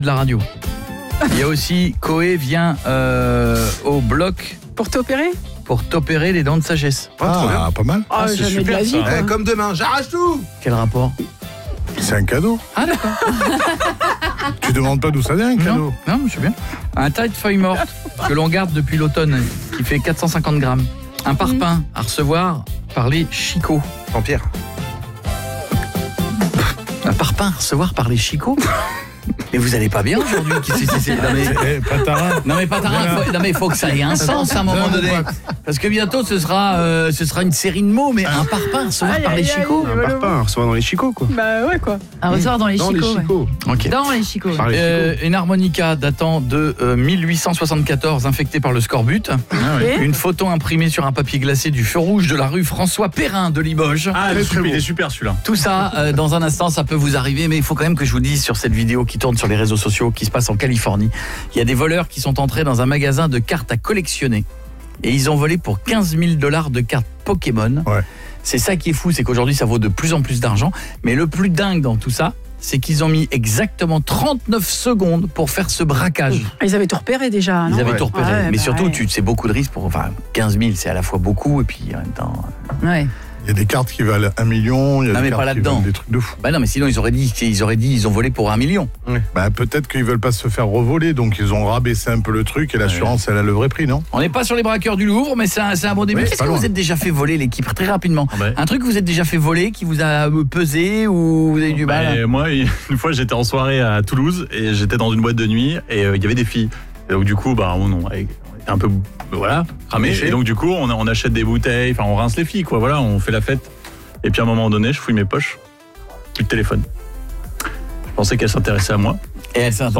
de la radio. Il y a aussi Koé vient au bloc Pour t'opérer ? pour t'opérer les dents de sagesse. Ah, pas mal. Ah, c'est jamais de la super, vie, ça. quoi. Comme demain, j'arrache tout. Quel rapport? C'est un cadeau. Ah d'accord. Tu demandes pas d'où ça vient, un cadeau. Non, je suis bien. Un tas de feuilles mortes que l'on garde depuis l'automne, qui fait 450 grammes. Un parpaing à recevoir par les chicots. Jean-Pierre. Un parpaing à recevoir par les chicots? Mais vous allez pas bien aujourd'hui? Non mais Patarin, il faut que ça ait un sens à un moment donné. Parce que bientôt ce sera une série de mots, mais un parpaing à recevoir Aïe, par les aïe, aïe. chicots. Un parpaing à recevoir dans les chicots, quoi. Bah ouais, quoi. Un ressort dans les Dans chicots. les chicots. Ok. Dans les chicots. Par les chicots. Une harmonica datant de 1874 infectée par le scorbut. Et Une photo imprimée sur un papier glacé du feu rouge de la rue François Perrin de Limoges. Ah, il est super celui-là. Tout ça, dans un instant, ça peut vous arriver, mais il faut quand même que je vous dise sur cette vidéo qui tourne sur les réseaux sociaux, qui se passe en Californie. Il y a des voleurs qui sont entrés dans un magasin de cartes à collectionner et ils ont volé pour 15 000 $ de cartes Pokémon. Ouais. C'est ça qui est fou, c'est qu'aujourd'hui ça vaut de plus en plus d'argent, mais le plus dingue dans tout ça, c'est qu'ils ont mis exactement 39 secondes pour faire ce braquage. ils avaient tout repéré déjà, non? Ils avaient tout repéré, Ouais, mais bah surtout, ouais. c'est beaucoup de risques pour... Enfin, 15 000, c'est à la fois beaucoup, et puis en même temps... Ouais. Il y a des cartes qui valent 1 million, il y a Non, des mais pas cartes qui là-dedans. valent des trucs de fou. Bah non, mais sinon ils auraient dit ils ont volé pour 1 million. Bah, peut-être qu'ils veulent pas se faire revoler, donc ils ont rabaissé un peu le truc et l'assurance, elle a le vrai prix, non? On n'est pas sur les braqueurs du Louvre, mais c'est un bon début. Oui, Qu'est-ce pas que loin. vous êtes déjà fait voler, l'équipe, très rapidement? Ouais. Un truc que vous êtes déjà fait voler, qui vous a pesé ou vous avez du mal? Et moi, une fois, j'étais en soirée à Toulouse et j'étais dans une boîte de nuit et il y avait des filles. Et donc du coup, on était un peu cramés. Léché. Et donc du coup, on achète des bouteilles, on rince les filles, quoi. Voilà, on fait la fête. Et puis à un moment donné, je fouille mes poches, plus de téléphone. Je pensais qu'elle s'intéressait à moi. Et elle s'est Donc